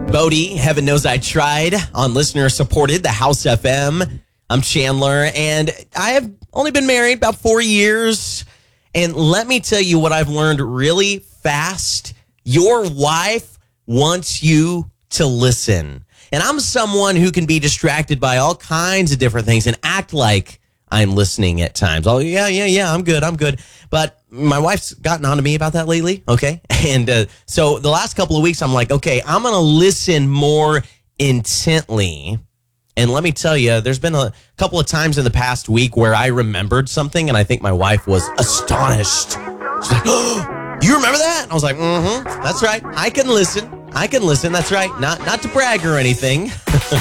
Bodie, Heaven Knows I Tried on listener supported, the House FM. I'm Chandler, and I have only been married about 4 years. And let me tell you what I've learned really fast. Your wife wants you to listen. And I'm someone who can be distracted by all kinds of different things and act like I'm listening at times. Oh, yeah, I'm good. But my wife's gotten on to me about that lately, okay? And so the last couple of weeks, I'm like, okay, I'm going to listen more intently. And let me tell you, there's been a couple of times in the past week where I remembered something, and I think my wife was astonished. She's like, oh, you remember that? I was like, that's right. I can listen. That's right. Not to brag or anything.